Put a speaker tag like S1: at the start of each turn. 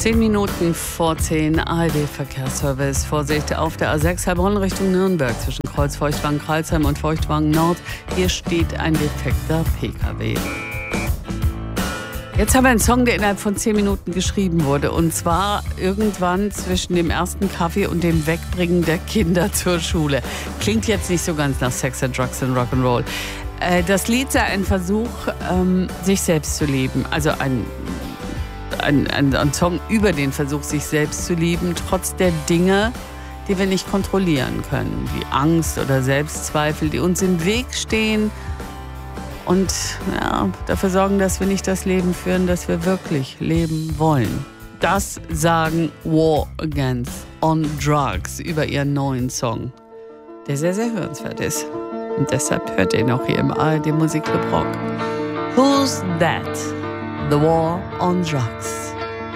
S1: 10 Minuten vor 10, ARD-Verkehrsservice. Vorsicht auf der A6 Heilbronn Richtung Nürnberg zwischen Kreuz Feuchtwangen-Kreilsheim und Feuchtwangen-Nord. Hier steht ein defekter PKW. Jetzt haben wir einen Song, der innerhalb von 10 Minuten geschrieben wurde. Und zwar irgendwann zwischen dem ersten Kaffee und dem Wegbringen der Kinder zur Schule. Klingt jetzt nicht so ganz nach Sex and Drugs and Rock'n'Roll. Das Lied sei ein Versuch, sich selbst zu lieben. Also ein Song über den Versuch, sich selbst zu lieben, trotz der Dinge, die wir nicht kontrollieren können. Wie Angst oder Selbstzweifel, die uns im Weg stehen und dafür sorgen, dass wir nicht das Leben führen, das wir wirklich leben wollen. Das sagen War Against on Drugs über ihren neuen Song, der sehr, sehr hörenswert ist. Und deshalb hört ihr ihn auch hier im ARD Musikclub Rock. Who's That? The War on Drugs.